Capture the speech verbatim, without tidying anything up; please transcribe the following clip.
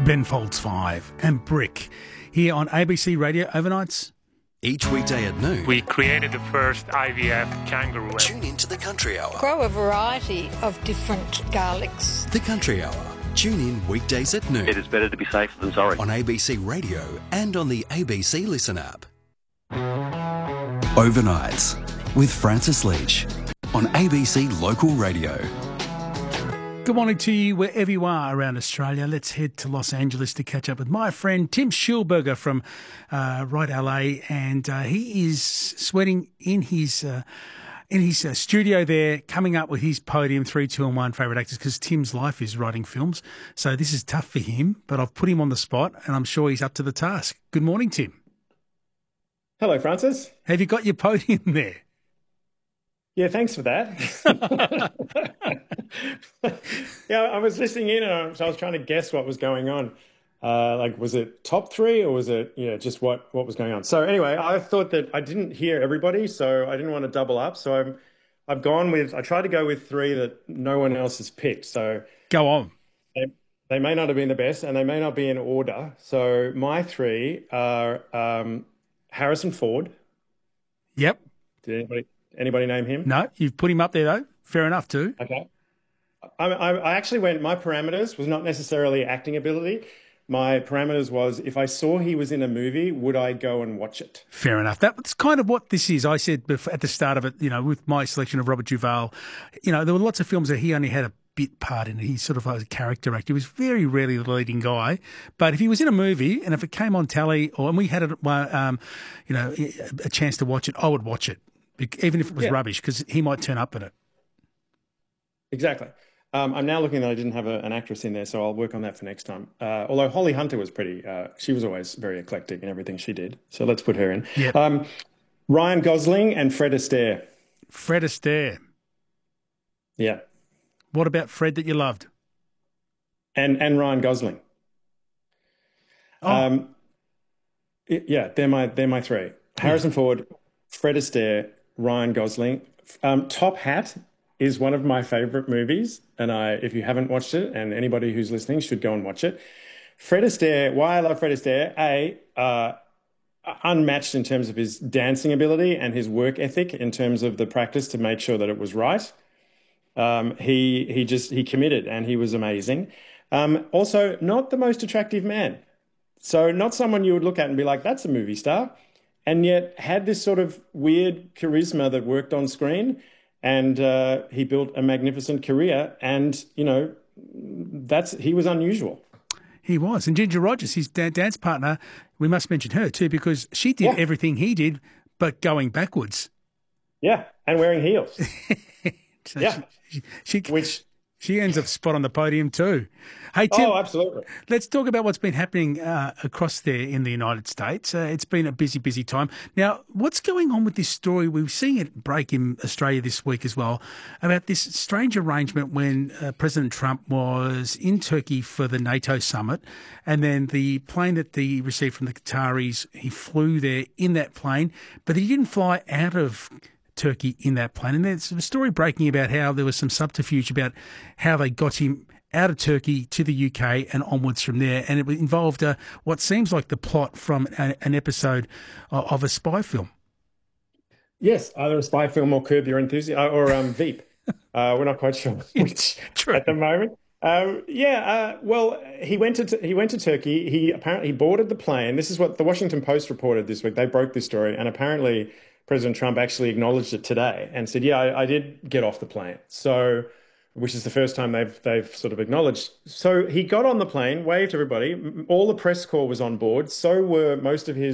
Ben Folds five and Brick here on A B C Radio Overnights. Each weekday at noon, we created the first I V F kangaroo. Tune into the Country Hour. Grow a variety of different garlics. The Country Hour. Tune in weekdays at noon. It is better to be safe than sorry. On A B C Radio and on the A B C Listen app. Overnights with Francis Leach on A B C Local Radio. Good morning to you wherever you are around Australia. Let's head to Los Angeles to catch up with my friend Tim Schulberger from uh, Right L A, and uh, he is sweating in his uh, in his uh, studio there, coming up with his podium three, two, and one favourite actors, because Tim's life is writing films, so this is tough for him. But I've put him on the spot, and I'm sure he's up to the task. Good morning, Tim. Hello, Francis. Have you got your podium there? Yeah, thanks for that. Yeah, I was listening in and I was, I was trying to guess what was going on. Uh, like, was it top three or was it, yeah, just what, what was going on? So anyway, I thought that I didn't hear everybody, so I didn't want to double up. So I'm, I've gone with, I tried to go with three that no one else has picked. So go on. They, they may not have been the best and they may not be in order. So my three are um, Harrison Ford. Yep. Did anybody... Anybody name him? No, you've put him up there, though. Fair enough, too. Okay. I, I, I actually went, my parameters was not necessarily acting ability. My parameters was, if I saw he was in a movie, would I go and watch it? Fair enough. That's kind of what this is. I said before, at the start of it, you know, with my selection of Robert Duvall, you know, there were lots of films that he only had a bit part in it. He's sort of like a character actor. He was very rarely the leading guy. But if he was in a movie and if it came on telly or and we had, a, um, you know, a chance to watch it, I would watch it. Even if it was yeah. rubbish, because he might turn up in it. Exactly. Um, I'm now looking that I didn't have a, an actress in there, so I'll work on that for next time. Uh, although Holly Hunter was pretty, uh, she was always very eclectic in everything she did. So let's put her in. Yep. Um, Ryan Gosling and Fred Astaire. Fred Astaire. Yeah. What about Fred that you loved? And and Ryan Gosling. Oh. Um, yeah, they're my they're my three. Harrison yeah. Ford, Fred Astaire, Ryan Gosling. Um, Top Hat is one of my favourite movies, and I, if you haven't watched it, and anybody who's listening should go and watch it. Fred Astaire, why I love Fred Astaire, A, uh, unmatched in terms of his dancing ability and his work ethic in terms of the practice to make sure that it was right. Um, he he just, he committed and he was amazing. Um, also, not the most attractive man. So not someone you would look at and be like, that's a movie star. And yet had this sort of weird charisma that worked on screen, and uh, he built a magnificent career. And you know, that's he was unusual. He was, and Ginger Rogers, his dance partner, we must mention her too because she did yeah. everything he did, but going backwards. Yeah, and wearing heels. so yeah, she, she, which. She ends up spot on the podium too. Hey, Tim. Oh, absolutely. Let's talk about what's been happening uh, across there in the United States. Uh, it's been a busy, busy time. Now, what's going on with this story? We're seeing it break in Australia this week as well about this strange arrangement when uh, President Trump was in Turkey for the NATO summit, and then the plane that he received from the Qataris, he flew there in that plane, but he didn't fly out of Turkey in that plane. And there's a story breaking about how there was some subterfuge about how they got him out of Turkey to the U K and onwards from there. And it involved uh, what seems like the plot from a, an episode of, of a spy film. Yes, either a spy film or Curb Your Enthusiasm or um, Veep. Uh, we're not quite sure which True. at the moment. Um, yeah, uh, well, he went to he went to Turkey. He apparently boarded the plane. This is what the Washington Post reported this week. They broke this story, and apparently President Trump actually acknowledged it today and said, yeah, I, I did get off the plane. So, which is the first time they've they've sort of acknowledged. So he got on the plane, waved to everybody. All the press corps was on board. So were most of his